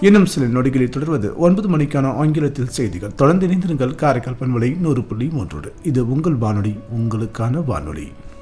இன்னும் சில நொடிகளில் தொடர்வது 9 மணிக்கான ஆங்கிலத்தில் செய்திகள். தொடர்ந்து இணைந்திருங்கள் காரைக்கால் பண்பலை 100.3. இது உங்கள் வானொலி, உங்களுக்கான வானொலி.